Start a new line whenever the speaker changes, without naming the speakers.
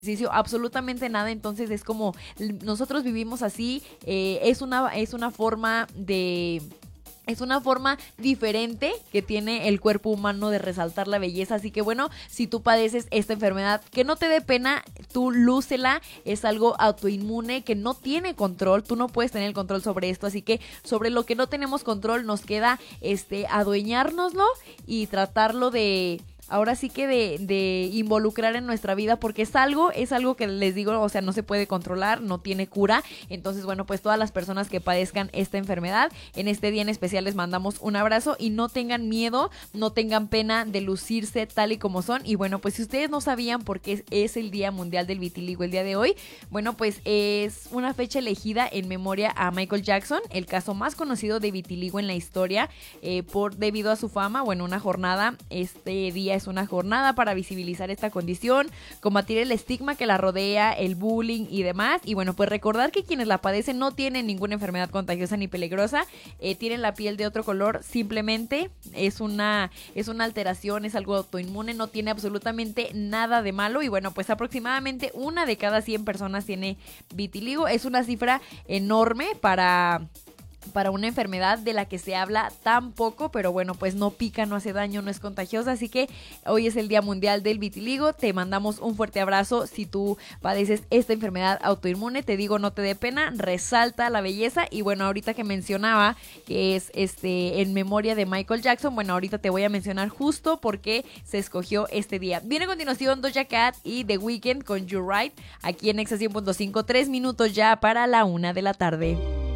ejercicio, absolutamente nada. Entonces es como nosotros vivimos así, es una forma de... Es una forma diferente que tiene el cuerpo humano de resaltar la belleza. Así que bueno, si tú padeces esta enfermedad, que no te dé pena, tú lúcela. Es algo autoinmune que no tiene control. Tú no puedes tener el control sobre esto. Así que sobre lo que no tenemos control nos queda adueñárnoslo y tratarlo de... Ahora sí que de involucrar en nuestra vida, porque es algo que les digo, o sea, no se puede controlar, no tiene cura. Entonces, bueno, pues todas las personas que padezcan esta enfermedad, en este día en especial les mandamos un abrazo y no tengan miedo, no tengan pena de lucirse tal y como son. Y bueno, pues si ustedes no sabían por qué es el Día Mundial del Vitiligo el día de hoy, bueno, pues es una fecha elegida en memoria a Michael Jackson, el caso más conocido de vitiligo en la historia, debido a su fama. Bueno, una jornada, este día es una jornada para visibilizar esta condición, combatir el estigma que la rodea, el bullying y demás. Y bueno, pues recordar que quienes la padecen no tienen ninguna enfermedad contagiosa ni peligrosa, tienen la piel de otro color, simplemente es una alteración, es algo autoinmune, no tiene absolutamente nada de malo. Y bueno, pues aproximadamente 1 de cada 100 personas tiene vitiligo. Es una cifra enorme para una enfermedad de la que se habla tan poco, pero bueno, pues no pica, no hace daño, no es contagiosa. Así que hoy es el Día Mundial del Vitiligo. Te mandamos un fuerte abrazo si tú padeces esta enfermedad autoinmune. Te digo, no te dé pena, resalta la belleza. Y bueno, ahorita que mencionaba que es en memoria de Michael Jackson, bueno, ahorita te voy a mencionar justo por qué se escogió este día. Viene a continuación Doja Cat y The Weeknd con You Right, aquí en Exa 100.5, 3 minutos ya para la 1 de la tarde.